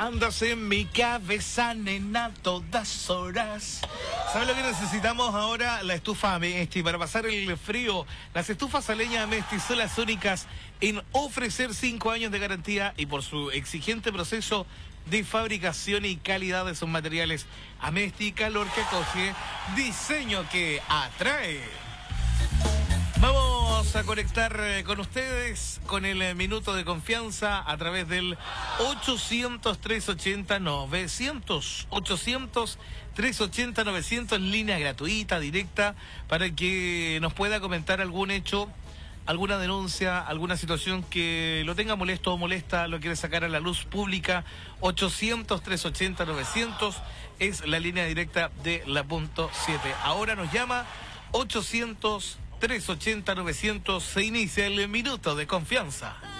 Andas en mi cabeza, nena, todas horas. ¿Sabes lo que necesitamos ahora? La estufa Amesti para pasar el frío. Las estufas a leña Amesti son las únicas en ofrecer 5 años de garantía y por su exigente proceso de fabricación y calidad de sus materiales. Amesti, calor que acoge, diseño que atrae. Vamos a conectar con ustedes con el minuto de confianza a través del 800-380-900. 800-380-900, línea gratuita, directa, para que nos pueda comentar algún hecho, alguna denuncia, alguna situación que lo tenga molesto o molesta, lo quiere sacar a la luz pública. 800-380-900 es la línea directa de la punto 7. Ahora nos llama 800-380-900, se inicia el minuto de confianza.